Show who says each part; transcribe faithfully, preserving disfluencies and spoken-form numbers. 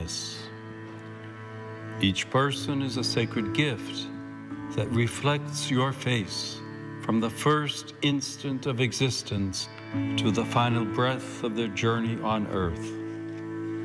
Speaker 1: oneness. Each person is a sacred gift that reflects your face from the first instant of existence to the final breath of their journey on earth.